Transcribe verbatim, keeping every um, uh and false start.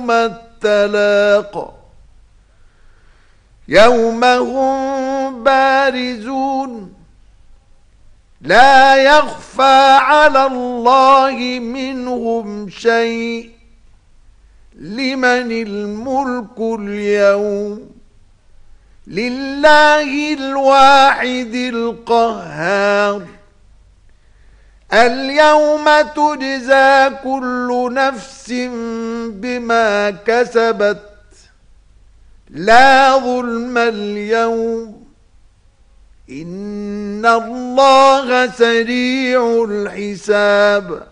التلاق يوم هم بارزون لا يخفى على الله منهم شيء لمن الملك اليوم لله الواحد القهار اليوم تجزى كل نفس بما كسبت لا ظلم اليوم إن الله سريع الحساب